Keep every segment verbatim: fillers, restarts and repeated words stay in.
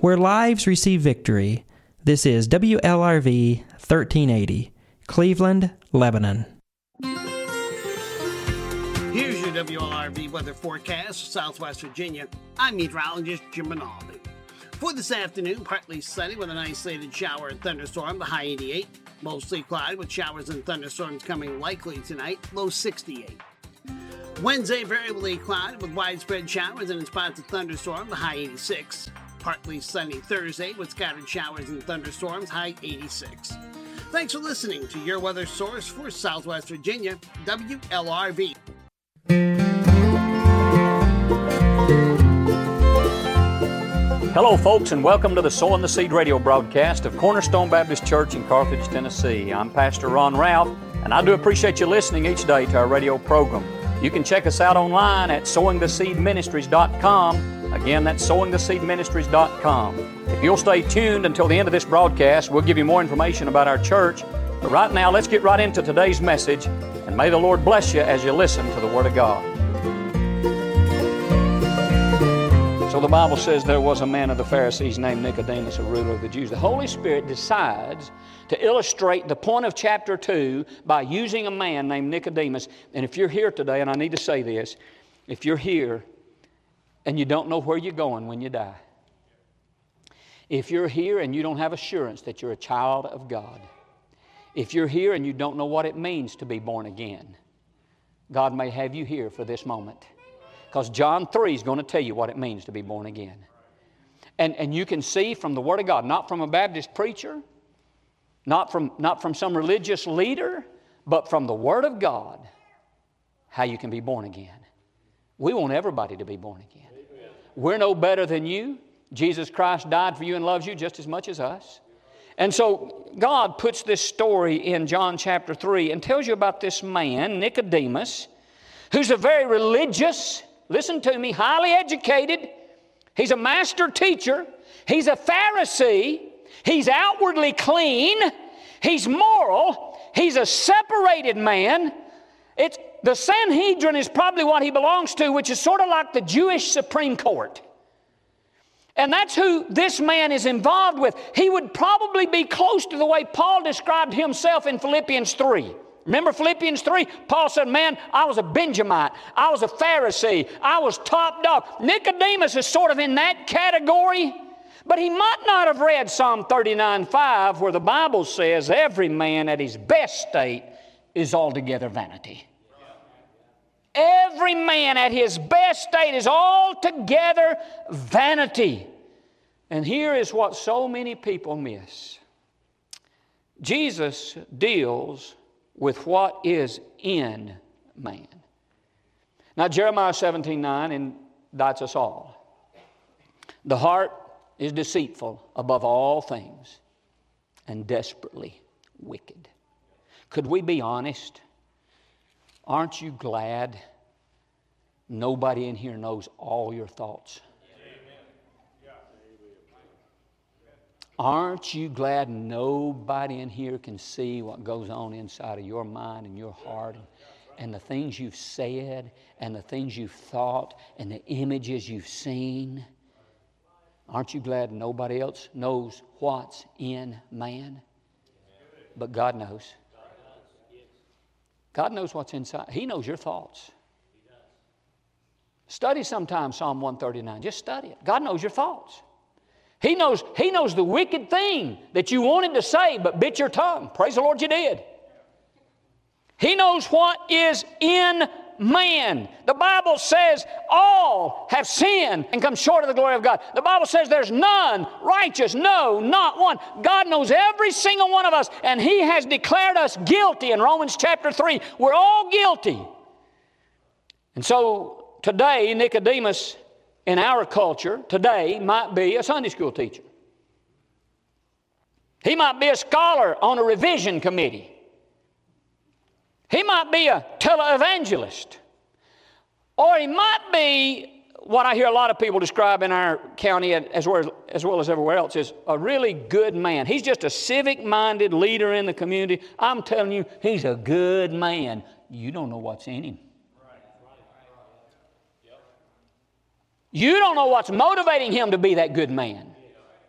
where lives receive victory. This is W L R V thirteen eighty, Cleveland, Lebanon. Here's your W L R V weather forecast for Southwest Virginia. I'm meteorologist Jim Rinaldi. For this afternoon, partly sunny with an isolated shower and thunderstorm, the high eighty-eight. Mostly cloudy with showers and thunderstorms coming likely tonight, low sixty-eight. Wednesday, variably cloudy with widespread showers and in spots of thunderstorm, the high eighty-six. Partly sunny Thursday with scattered showers and thunderstorms, high eighty-six. Thanks for listening to your weather source for Southwest Virginia, W L R V. Hello, folks, and welcome to the Sowing the Seed radio broadcast of Cornerstone Baptist Church in Carthage, Tennessee. I'm Pastor Ron Ralph, and I do appreciate you listening each day to our radio program. You can check us out online at sowing the seed ministries dot com. Again, that's sowing the seed ministries dot com. If you'll stay tuned until the end of this broadcast, we'll give you more information about our church. But right now, let's get right into today's message, and may the Lord bless you as you listen to the Word of God. So the Bible says there was a man of the Pharisees named Nicodemus, a ruler of the Jews. The Holy Spirit decides to illustrate the point of chapter two by using a man named Nicodemus. And if you're here today, and I need to say this, if you're here and you don't know where you're going when you die, if you're here and you don't have assurance that you're a child of God, if you're here and you don't know what it means to be born again, God may have you here for this moment. Because John three is going to tell you what it means to be born again. And, and you can see from the Word of God, not from a Baptist preacher, not from, not from some religious leader, but from the Word of God, how you can be born again. We want everybody to be born again. Amen. We're no better than you. Jesus Christ died for you and loves you just as much as us. And so God puts this story in John chapter three and tells you about this man, Nicodemus, who's a very religious, listen to me, highly educated. He's a master teacher. He's a Pharisee. He's outwardly clean. He's moral. He's a separated man. It's, the Sanhedrin is probably what he belongs to, which is sort of like the Jewish Supreme Court. And that's who this man is involved with. He would probably be close to the way Paul described himself in Philippians three. Remember Philippians three? Paul said, man, I was a Benjamite. I was a Pharisee. I was top dog. Nicodemus is sort of in that category, but he might not have read Psalm thirty-nine five, where the Bible says every man at his best state is altogether vanity. Every man at his best state is altogether vanity. And here is what so many people miss. Jesus deals with what is in man. Now, Jeremiah seventeen nine indicts us all. The heart is deceitful above all things and desperately wicked. Could we be honest? Aren't you glad nobody in here knows all your thoughts? Aren't you glad nobody in here can see what goes on inside of your mind and your heart and, and the things you've said and the things you've thought and the images you've seen? Aren't you glad nobody else knows what's in man? But God knows. God knows what's inside. He knows your thoughts. Study sometime Psalm one thirty-nine. Just study it. God knows your thoughts. He knows, he knows the wicked thing that you wanted to say but bit your tongue. Praise the Lord you did. He knows what is in man. The Bible says all have sinned and come short of the glory of God. The Bible says there's none righteous, no, not one. God knows every single one of us, and He has declared us guilty in Romans chapter three. We're all guilty. And so today, Nicodemus in our culture today might be a Sunday school teacher. He might be a scholar on a revision committee. He might be a televangelist. Or he might be what I hear a lot of people describe in our county as well as, as well as everywhere else is a really good man. He's just a civic-minded leader in the community. I'm telling you, he's a good man. You don't know what's in him. You don't know what's motivating him to be that good man.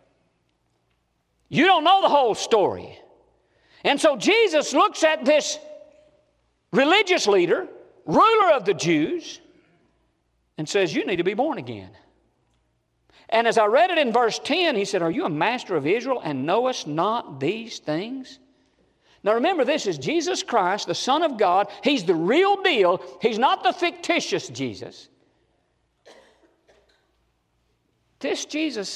You don't know the whole story. And so Jesus looks at this religious leader, ruler of the Jews, and says, you need to be born again. And as I read it in verse ten, he said, are you a master of Israel and knowest not these things? Now remember, this is Jesus Christ, the Son of God. He's the real deal. He's not the fictitious Jesus. This Jesus